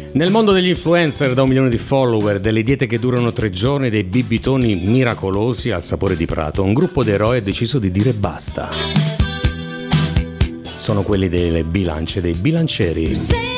Nel mondo degli influencer da 1 milione di follower, delle diete che durano 3 giorni, dei bibitoni miracolosi al sapore di prato, un gruppo di eroi ha deciso di dire basta. Sono quelli delle bilance, dei bilancieri.